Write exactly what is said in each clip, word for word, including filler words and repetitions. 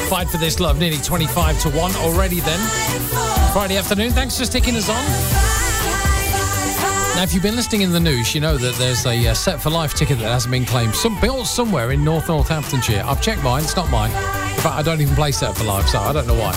Fight for This Love, nearly twenty-five to one already then. Friday afternoon, thanks for sticking us on. Now, if you've been listening in the news, you know that there's a uh, Set for Life ticket that hasn't been claimed. Some built somewhere in North Northamptonshire. I've checked mine, it's not mine. In fact, I don't even play Set for Life, so I don't know why.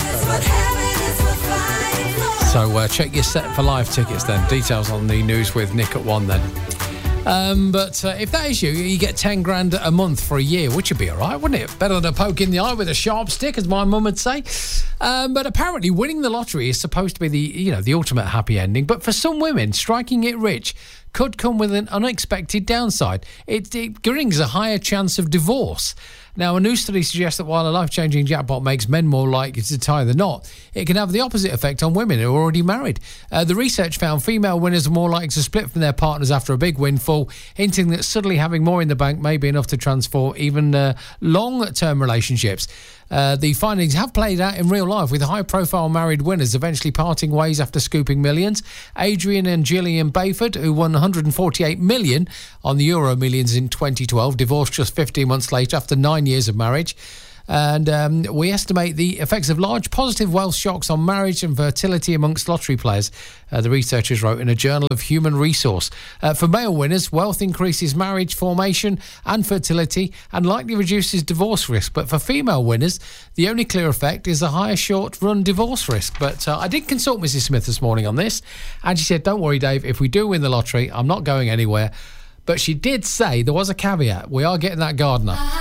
So uh, check your Set for Life tickets then. Details on the news with Nick at one then. Um, but uh, if that is you, you get ten grand a month for a year, which would be all right, wouldn't it? Better than a poke in the eye with a sharp stick, as my mum would say. Um, but apparently winning the lottery is supposed to be the, you know, the ultimate happy ending. But for some women, striking it rich could come with an unexpected downside. It, it brings a higher chance of divorce. Now, a new study suggests that while a life-changing jackpot makes men more likely to tie the knot, it can have the opposite effect on women who are already married. Uh, the research found female winners are more likely to split from their partners after a big windfall, hinting that suddenly having more in the bank may be enough to transform even uh, long-term relationships. Uh, the findings have played out in real life, with high-profile married winners eventually parting ways after scooping millions. Adrian and Gillian Bayford, who won one hundred forty-eight million on the Euro Millions in twenty twelve, divorced just fifteen months later after nine years of marriage. And um, we estimate the effects of large positive wealth shocks on marriage and fertility amongst lottery players, uh, the researchers wrote in a Journal of Human Resource. Uh, for male winners, wealth increases marriage formation and fertility and likely reduces divorce risk. But for female winners, the only clear effect is a higher short-run divorce risk. But uh, I did consult Missus Smith this morning on this, and she said, don't worry, Dave, if we do win the lottery, I'm not going anywhere. But she did say there was a caveat. We are getting that gardener.